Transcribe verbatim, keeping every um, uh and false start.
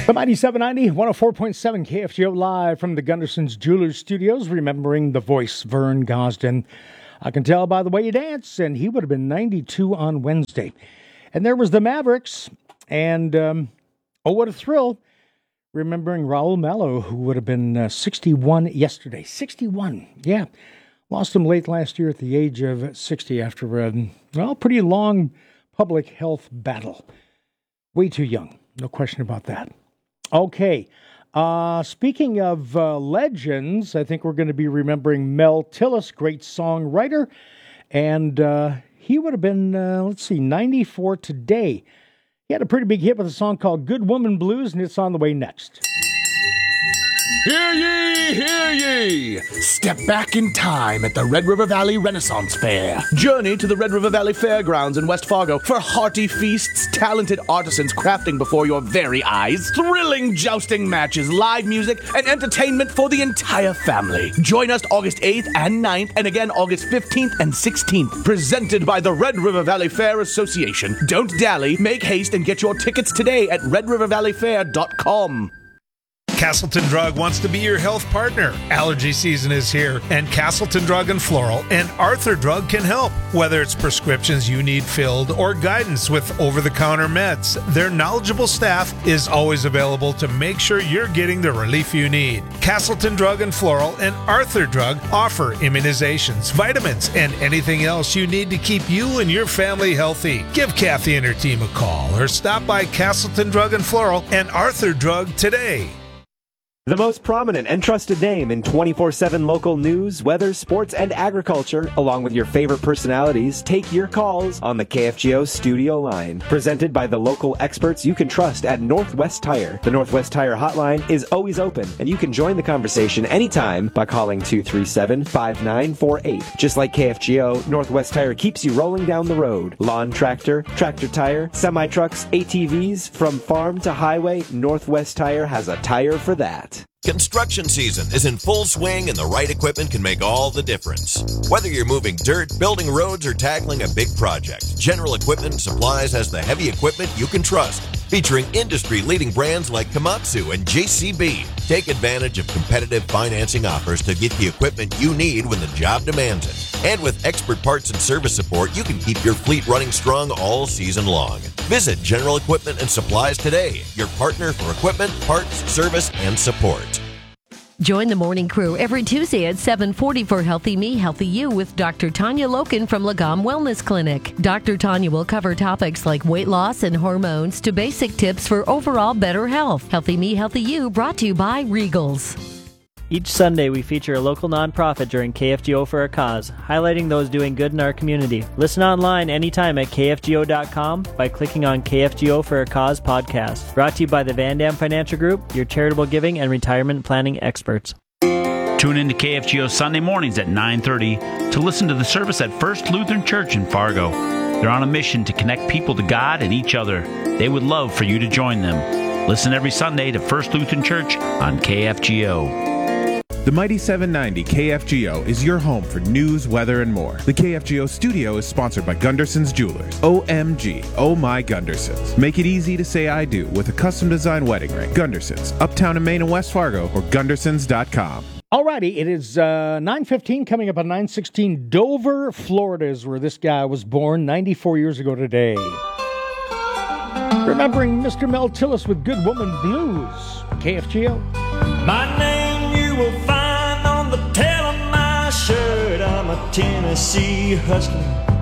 The Mighty seven ninety, one oh four point seven K F G O live from the Gunderson's Jewelers Studios, remembering the voice, Vern Gosdin. I can tell by the way you dance, and he would have been ninety-two on Wednesday. And there was the Mavericks, and um, oh, what a thrill, remembering Raul Malo, who would have been uh, sixty-one yesterday. sixty-one, yeah. Lost him late last year at the age of sixty after a, well, pretty long public health battle. Way too young, no question about that. Okay, uh, speaking of uh, legends, I think we're going to be remembering Mel Tillis, great songwriter, and uh, he would have been, uh, let's see, ninety-four today. He had a pretty big hit with a song called Good Woman Blues, and it's on the way next. Hear ye, hear ye! Step back in time at the Red River Valley Renaissance Fair. Journey to the Red River Valley Fairgrounds in West Fargo for hearty feasts, talented artisans crafting before your very eyes, thrilling jousting matches, live music, and entertainment for the entire family. Join us August eighth and ninth, and again August fifteenth and sixteenth. Presented by the Red River Valley Fair Association. Don't dally, make haste, and get your tickets today at red river valley fair dot com. Castleton Drug wants to be your health partner. Allergy season is here, and Castleton Drug and Floral and Arthur Drug can help. Whether it's prescriptions you need filled or guidance with over-the-counter meds, their knowledgeable staff is always available to make sure you're getting the relief you need. Castleton Drug and Floral and Arthur Drug offer immunizations, vitamins, and anything else you need to keep you and your family healthy. Give Kathy and her team a call or stop by Castleton Drug and Floral and Arthur Drug today. The most prominent and trusted name in twenty-four seven local news, weather, sports, and agriculture, along with your favorite personalities, take your calls on the K F G O studio line. Presented by the local experts you can trust at Northwest Tire. The Northwest Tire hotline is always open, and you can join the conversation anytime by calling two three seven, five nine four eight. Just like K F G O, Northwest Tire keeps you rolling down the road. Lawn tractor, tractor tire, semi-trucks, A T Vs, from farm to highway, Northwest Tire has a tire for that. Construction season is in full swing, and the right equipment can make all the difference. Whether you're moving dirt, building roads, or tackling a big project, General Equipment and Supplies has the heavy equipment you can trust, featuring industry-leading brands like Komatsu and J C B. Take advantage of competitive financing offers to get the equipment you need when the job demands it. And with expert parts and service support, you can keep your fleet running strong all season long. Visit General Equipment and Supplies today, your partner for equipment, parts, service, and support. Join the morning crew every Tuesday at seven forty for Healthy Me, Healthy You with Doctor Tanya Loken from Lagom Wellness Clinic. Doctor Tanya will cover topics like weight loss and hormones to basic tips for overall better health. Healthy Me, Healthy You brought to you by Regals. Each Sunday, we feature a local nonprofit during K F G O for a Cause, highlighting those doing good in our community. Listen online anytime at K F G O dot com by clicking on K F G O for a Cause podcast. Brought to you by the Van Dam Financial Group, your charitable giving and retirement planning experts. Tune in to K F G O Sunday mornings at nine thirty to listen to the service at First Lutheran Church in Fargo. They're on a mission to connect people to God and each other. They would love for you to join them. Listen every Sunday to First Lutheran Church on K F G O. The Mighty seven ninety K F G O is your home for news, weather, and more. The K F G O studio is sponsored by Gunderson's Jewelers. O M G, oh my Gundersons. Make it easy to say I do with a custom designed wedding ring. Gundersons, uptown in Maine and West Fargo, or Gundersons dot com. Alrighty, it is uh, nine fifteen, coming up on nine sixteen. Dover, Florida is where this guy was born ninety-four years ago today. Remembering Mister Mel Tillis with Good Woman Blues. K F G O. My name you will find on the tail of my shirt. I'm a Tennessee hustler,